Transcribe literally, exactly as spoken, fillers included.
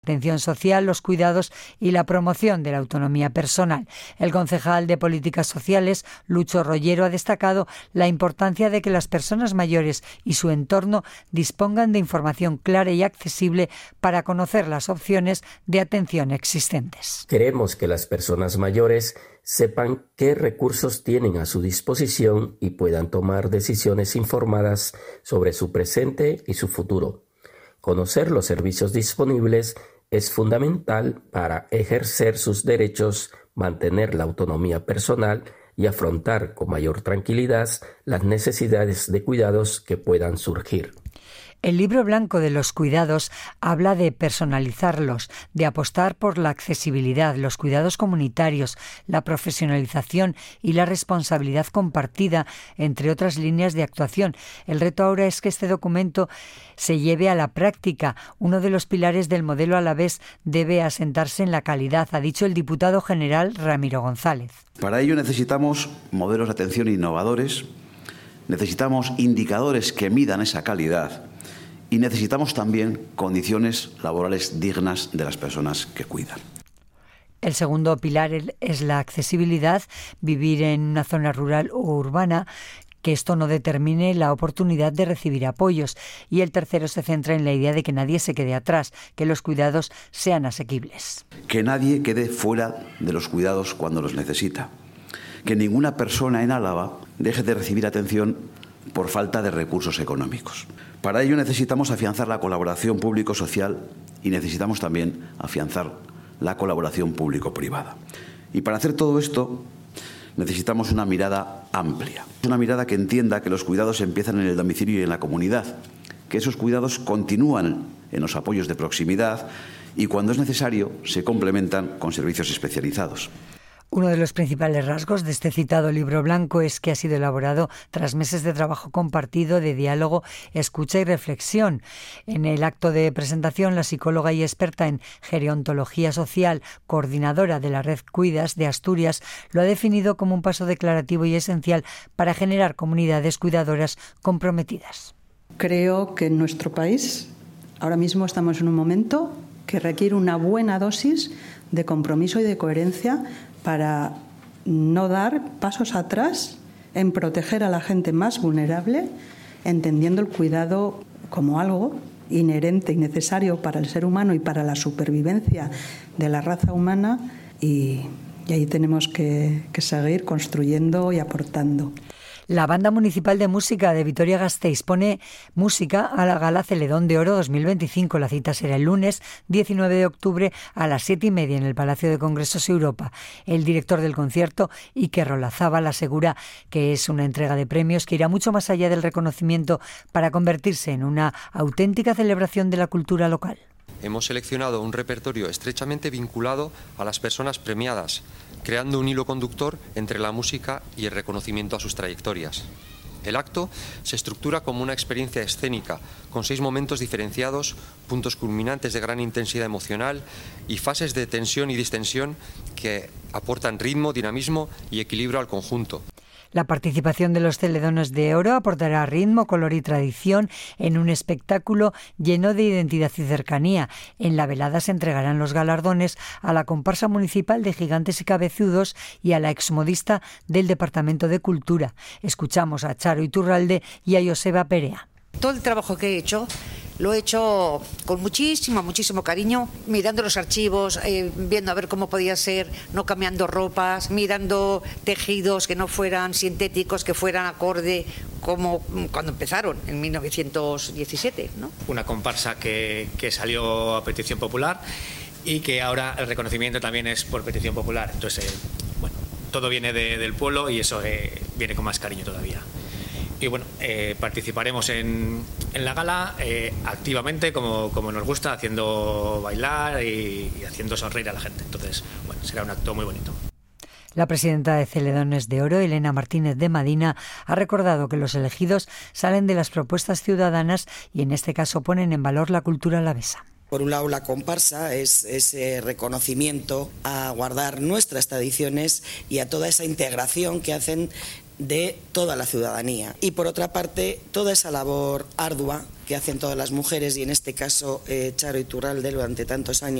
atención social, los cuidados y la promoción de la autonomía personal. El concejal de Políticas Sociales, Lucho Rollero, ha destacado la importancia de que las personas mayores y su entorno dispongan de información clara y accesible para conocer las opciones de atención existentes. Queremos que las personas mayores sepan qué recursos tienen a su disposición y puedan tomar decisiones informadas sobre su presente y su futuro. Conocer los servicios disponibles es fundamental para ejercer sus derechos, mantener la autonomía personal y afrontar con mayor tranquilidad las necesidades de cuidados que puedan surgir. El libro blanco de los cuidados habla de personalizarlos, de apostar por la accesibilidad, los cuidados comunitarios, la profesionalización y la responsabilidad compartida, entre otras líneas de actuación. El reto ahora es que este documento se lleve a la práctica. Uno de los pilares del modelo alavés debe asentarse en la calidad, ha dicho el diputado general Ramiro González. Para ello necesitamos modelos de atención innovadores, necesitamos indicadores que midan esa calidad. Y necesitamos también condiciones laborales dignas de las personas que cuidan. El segundo pilar es la accesibilidad, vivir en una zona rural o urbana, que esto no determine la oportunidad de recibir apoyos. Y el tercero se centra en la idea de que nadie se quede atrás, que los cuidados sean asequibles. Que nadie quede fuera de los cuidados cuando los necesita. Que ninguna persona en Álava deje de recibir atención por falta de recursos económicos. Para ello necesitamos afianzar la colaboración público-social y necesitamos también afianzar la colaboración público-privada. Y para hacer todo esto necesitamos una mirada amplia, una mirada que entienda que los cuidados empiezan en el domicilio y en la comunidad, que esos cuidados continúan en los apoyos de proximidad y cuando es necesario se complementan con servicios especializados. Uno de los principales rasgos de este citado libro blanco es que ha sido elaborado tras meses de trabajo compartido, de diálogo, escucha y reflexión. En el acto de presentación, la psicóloga y experta en gerontología social, coordinadora de la Red Cuidas de Asturias, lo ha definido como un paso declarativo y esencial para generar comunidades cuidadoras comprometidas. Creo que en nuestro país ahora mismo estamos en un momento que requiere una buena dosis de compromiso y de coherencia para no dar pasos atrás en proteger a la gente más vulnerable, entendiendo el cuidado como algo inherente y necesario para el ser humano y para la supervivencia de la raza humana, y, y ahí tenemos que, que seguir construyendo y aportando. La Banda Municipal de Música de Vitoria-Gasteiz pone música a la Gala Celedón de Oro dos mil veinticinco. La cita será el lunes diecinueve de octubre a las siete y media en el Palacio de Congresos Europa. El director del concierto, Iker Olazábal, asegura que es una entrega de premios que irá mucho más allá del reconocimiento para convertirse en una auténtica celebración de la cultura local. Hemos seleccionado un repertorio estrechamente vinculado a las personas premiadas, creando un hilo conductor entre la música y el reconocimiento a sus trayectorias. El acto se estructura como una experiencia escénica, con seis momentos diferenciados, puntos culminantes de gran intensidad emocional y fases de tensión y distensión que aportan ritmo, dinamismo y equilibrio al conjunto. La participación de los Celedones de Oro aportará ritmo, color y tradición en un espectáculo lleno de identidad y cercanía. En la velada se entregarán los galardones a la comparsa municipal de Gigantes y Cabezudos y a la exmodista del Departamento de Cultura. Escuchamos a Charo Iturralde y a Joseba Perea. Todo el trabajo que he hecho lo he hecho con muchísimo, muchísimo cariño, mirando los archivos, eh, viendo a ver cómo podía ser, no cambiando ropas, mirando tejidos que no fueran sintéticos, que fueran acorde como cuando empezaron, en mil novecientos diecisiete, ¿no? Una comparsa que, que salió a petición popular y que ahora el reconocimiento también es por petición popular. Entonces, eh, bueno, todo viene de, del pueblo y eso eh, viene con más cariño todavía. Y bueno, eh, participaremos en, en la gala eh, activamente, como, como nos gusta, haciendo bailar y, y haciendo sonreír a la gente. Entonces, bueno, será un acto muy bonito. La presidenta de Celedones de Oro, Elena Martínez de Madina, ha recordado que los elegidos salen de las propuestas ciudadanas y en este caso ponen en valor la cultura alavesa. Por un lado, la comparsa es ese reconocimiento a guardar nuestras tradiciones y a toda esa integración que hacen de toda la ciudadanía. Y por otra parte, toda esa labor ardua que hacen todas las mujeres y en este caso eh, Charo Iturralde durante tantos años